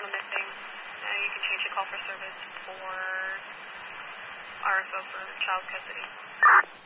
found a missing. You can change your call for service for RFO for child custody.